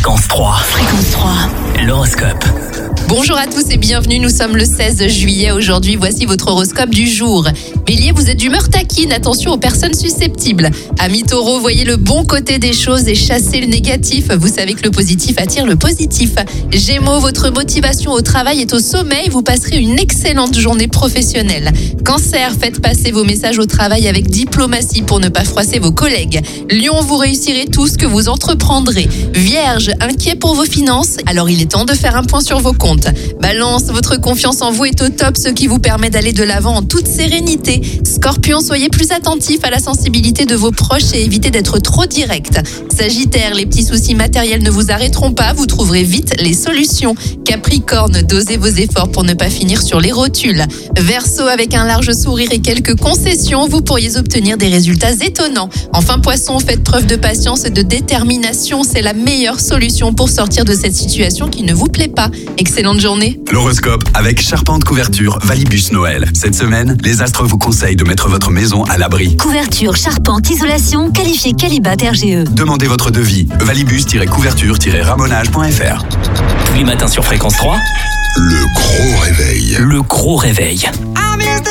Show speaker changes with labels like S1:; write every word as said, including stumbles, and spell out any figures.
S1: Fréquence trois.
S2: Fréquence trois.
S1: L'horoscope.
S2: Bonjour à tous et bienvenue, nous sommes le seize juillet aujourd'hui, voici votre horoscope du jour. Bélier, vous êtes d'humeur taquine, attention aux personnes susceptibles. Amis taureaux, voyez le bon côté des choses et chassez le négatif, vous savez que le positif attire le positif. Gémeaux, votre motivation au travail est au sommet, vous passerez une excellente journée professionnelle. Cancer, faites passer vos messages au travail avec diplomatie pour ne pas froisser vos collègues. Lion, vous réussirez tout ce que vous entreprendrez. Vierge, inquiet pour vos finances, alors il est temps de faire un point sur vos comptes. Balance, votre confiance en vous est au top, ce qui vous permet d'aller de l'avant en toute sérénité. Scorpion, soyez plus attentif à la sensibilité de vos proches et évitez d'être trop direct. Sagittaire, les petits soucis matériels ne vous arrêteront pas, vous trouverez vite les solutions. Capricorne, dosez vos efforts pour ne pas finir sur les rotules. Verseau, avec un large sourire et quelques concessions, vous pourriez obtenir des résultats étonnants. Enfin Poisson, faites preuve de patience et de détermination, c'est la meilleure solution pour sortir de cette situation qui ne vous plaît pas. Excellente journée.
S3: L'horoscope avec Charpente Couverture Valibus Noël. Cette semaine, les astres vous conseillent de mettre votre maison à l'abri.
S4: Couverture, charpente, isolation, qualifié Qualibat R G E.
S3: Demandez votre devis. valibus-couverture-ramonage point f r.
S1: Tous les matins sur Fréquence trois.
S5: Le gros réveil.
S1: Le gros réveil.